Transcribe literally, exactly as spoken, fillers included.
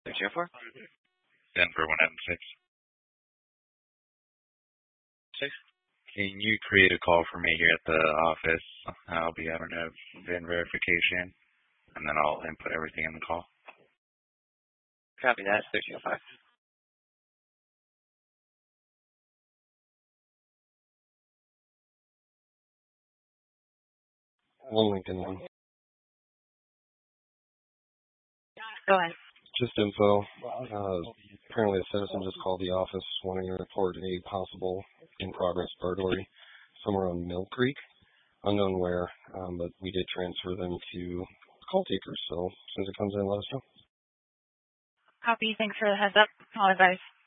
three oh four? Denver one nine six. Six? Can you create a call for me here at the office? I'll be having a V I N verification, and then I'll input everything in the call. Copy that, thirteen oh five. One Lincoln one. Go ahead. Just info. Uh, apparently a citizen just called the office wanting to report a possible in-progress burglary somewhere on Mill Creek. Unknown where, um, but we did transfer them to call takers, so as soon as it comes in, let us know. Copy. Thanks for the heads up. I'll advise.